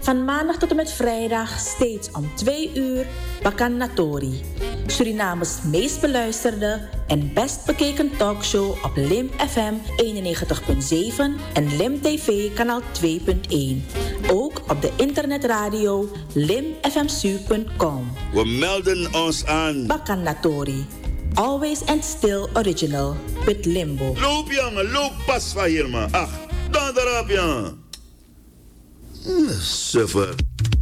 Van maandag tot en met vrijdag steeds om 2 uur Bakanatori. Surinames meest beluisterde en best bekeken talkshow op Lim FM 91.7 en Lim TV kanaal 2.1. Ook op de internetradio limfmsu.com. We melden ons aan. Bakanatori. Always and still original with Limbo. Loop jongen, loop pas van hier man. Ach, dan erop jongen. Suffer.